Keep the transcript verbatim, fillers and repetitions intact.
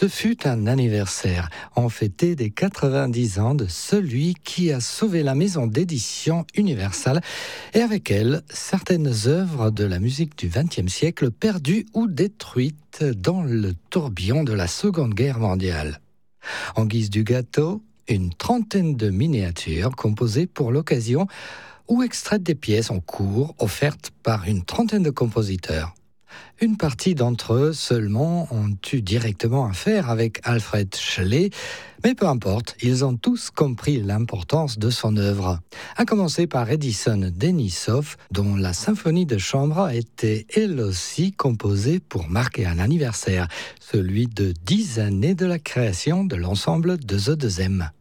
Ce fut un anniversaire. On fêtait les quatre-vingt-dix ans de celui qui a sauvé la maison d'édition Universal et avec elle, certaines œuvres de la musique du vingtième siècle perdues ou détruites dans le tourbillon de la Seconde Guerre mondiale. En guise du gâteau, une trentaine de miniatures composées pour l'occasion ou extraites des pièces en cours offertes par une trentaine de compositeurs. Une partie d'entre eux seulement ont eu directement affaire avec Alfred Schley, mais peu importe, ils ont tous compris l'importance de son œuvre. À commencer par Edison Denisov, dont la symphonie de chambre a été elle aussi composée pour marquer un anniversaire, celui de dix années de la création de l'ensemble de The deux M.